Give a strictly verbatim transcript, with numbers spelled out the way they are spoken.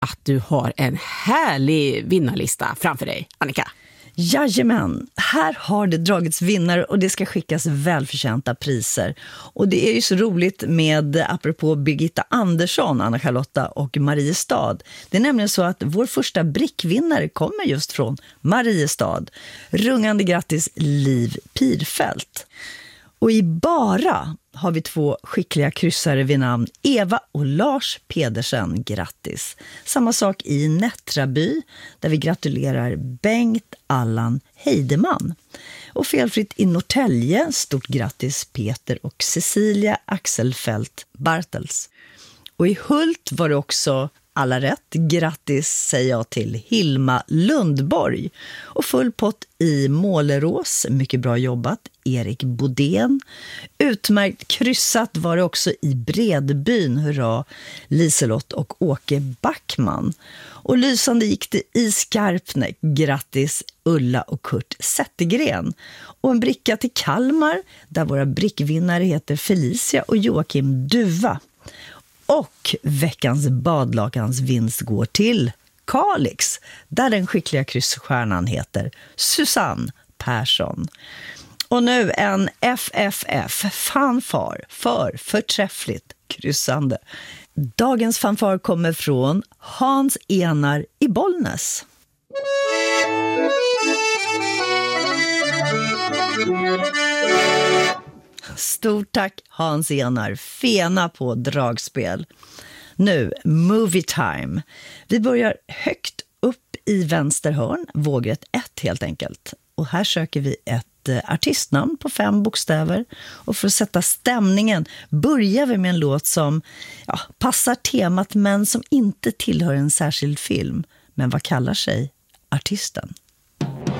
att du har en härlig vinnarlista framför dig, Annika. Jajamän, här har det dragits vinnare och det ska skickas välförtjänta priser. Och det är ju så roligt med, apropå Birgitta Andersson, Anna-Charlotta och Mariestad. Det är nämligen så att vår första brickvinnare kommer just från Mariestad. Rungande grattis Liv Pirfält. Och i Bara har vi två skickliga kryssare vid namn Eva och Lars Pedersen. Grattis! Samma sak i Nättraby där vi gratulerar Bengt Allan Heideman. Och felfritt i Norrtälje, stort grattis Peter och Cecilia Axelfelt Bartels. Och i Hult var det också alla rätt. Grattis säger jag till Hilma Lundborg. Och full pott i Målerås. Mycket bra jobbat. Erik Bodén. Utmärkt kryssat var det också i Bredbyn. Hurra Liselott och Åke Backman. Och lysande gick det i Skarpnäck. Grattis Ulla och Kurt Zettergren. Och en bricka till Kalmar där våra brickvinnare heter Felicia och Joakim Duva. Och veckans badlakans vinst går till Kalix, där den skickliga kryssstjärnan heter Susanne Persson. Och nu en F F F, fanfar för förträffligt kryssande. Dagens fanfar kommer från Hans Enar i Bollnäs. Stort tack Hans Enar, fena på dragspel. Nu, movie time. Vi börjar högt upp i vänster hörn, vågrätt ett helt enkelt. Och här söker vi ett eh, artistnamn på fem bokstäver. Och för att sätta stämningen börjar vi med en låt som ja, passar temat men som inte tillhör en särskild film. Men vad kallar sig artisten?